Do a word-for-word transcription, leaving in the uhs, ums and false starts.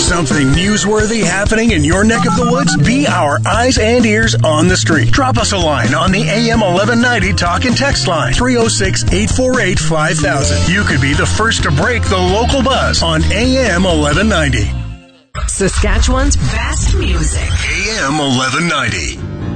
something newsworthy happening in your neck of the woods? Be our eyes and ears on the street. Drop us a line on the A M eleven ninety talk and text line, three oh six, eight four eight, five thousand. You could be the first to break the local buzz on A M eleven ninety. Saskatchewan's best music. A M eleven ninety.